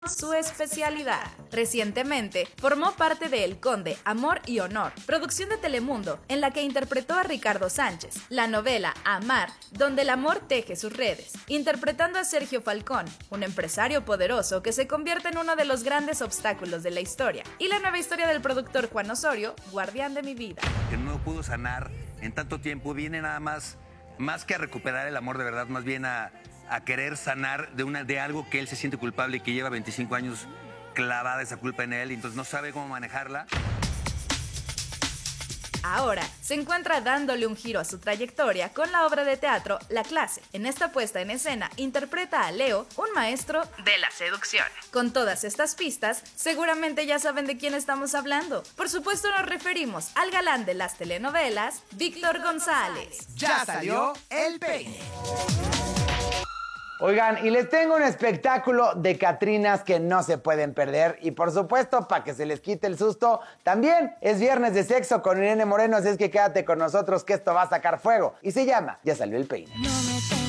su especialidad. Recientemente formó parte de El Conde, Amor y Honor, producción de Telemundo, en la que interpretó a Ricardo Sánchez, la novela Amar, donde el amor teje sus redes, interpretando a Sergio Falcón, un empresario poderoso que se convierte en uno de los grandes obstáculos de la historia, y la nueva historia del productor Juan Osorio, Guardián de mi vida. Que no pudo sanar en tanto tiempo, viene nada más que a recuperar el amor de verdad, más bien a querer sanar de algo que él se siente culpable y que lleva 25 años clavada esa culpa en él, y entonces no sabe cómo manejarla. Ahora se encuentra dándole un giro a su trayectoria con la obra de teatro La Clase. En esta puesta en escena interpreta a Leo, un maestro de la seducción. Con todas estas pistas, seguramente ya saben de quién estamos hablando. Por supuesto nos referimos al galán de las telenovelas, Víctor González. Ya salió el peine. Oigan, y les tengo un espectáculo de Catrinas que no se pueden perder. Y por supuesto, para que se les quite el susto, también es viernes de sexo con Irene Moreno, así es que quédate con nosotros que esto va a sacar fuego. Y se llama Ya salió el peine.